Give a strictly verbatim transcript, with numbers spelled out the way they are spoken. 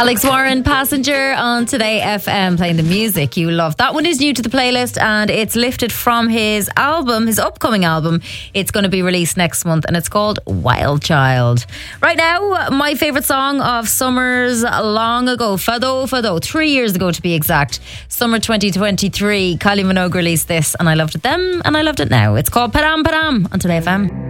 Alex Warren, Passenger on Today F M, playing the music you love. That one is new to the playlist and it's lifted from his album, his upcoming album. It's going to be released next month and it's called Wild Child. Right now, my favourite song of summers long ago, Fado Fado, three years ago to be exact. Summer twenty twenty-three, Kylie Minogue released this and I loved it then and I loved it now. It's called Padam Padam on Today F M.